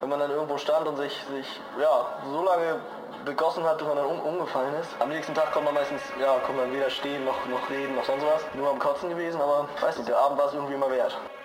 wenn man dann irgendwo stand und sich ja, so lange begossen hat, bis man dann umgefallen ist. Am nächsten Tag kommt man meistens, ja, kommt man weder stehen, noch reden, noch sonst was. Nur am Kotzen gewesen, aber weiß nicht, der Abend war es irgendwie immer wert.